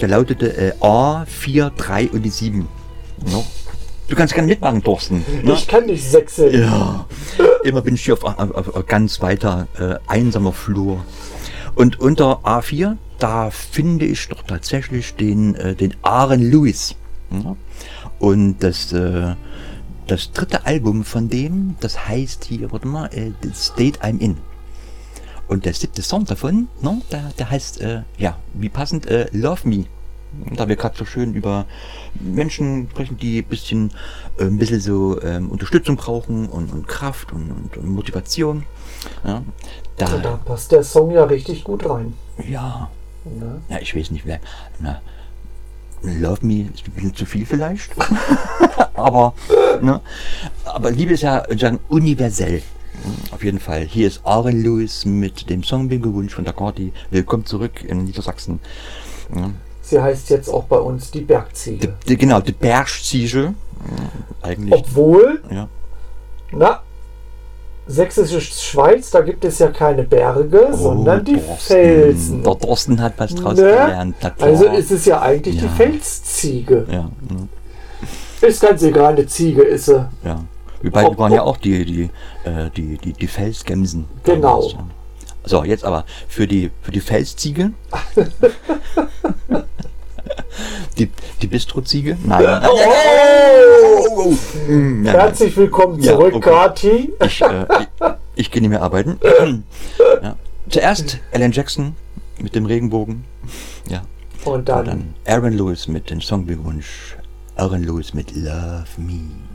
der lautete A, 4, 3 und die 7. No? Du kannst gerne mitmachen, Thorsten. Ne? Ich kann nicht sechseln. Ja, immer bin ich hier auf ganz weiter einsamer Flur. Und unter A4, da finde ich doch tatsächlich den Aaron Lewis. Ja? Und das dritte Album von dem, das heißt hier, warte mal, The State I'm In. Und der 7. Song davon, ne, der heißt, wie passend, Love Me. Da wir gerade so schön über Menschen sprechen, die ein bisschen so Unterstützung brauchen und Kraft und Motivation. Ja, da passt der Song ja richtig gut rein. Ja, ja, ich weiß nicht, Love Me ist ein bisschen zu viel vielleicht. aber Liebe ist ja universell. Auf jeden Fall. Hier ist Aaron Lewis mit dem Song Bingo-Wunsch von der Corti. Willkommen zurück in Niedersachsen. Ja. Sie heißt jetzt auch bei uns die Bergziege. Genau, die Bergziege. Eigentlich. Obwohl, sächsische Schweiz, da gibt es ja keine Berge, sondern die Felsen. Der Thorsten hat was draus gelernt. Also ist es ja eigentlich die Felsziege. Ja. Ist ganz egal, eine Ziege ist sie. Ja. Wobei waren ja auch die Felsgämsen. Genau. Damals, ja. So, jetzt aber für die Felsziege. die Bistroziege? Nein. Herzlich willkommen zurück, Kati. Ich gehe nicht mehr arbeiten. Ja. Zuerst Alan Jackson mit dem Regenbogen. Ja. Und dann Aaron Lewis mit dem Songwunsch. Aaron Lewis mit Love Me.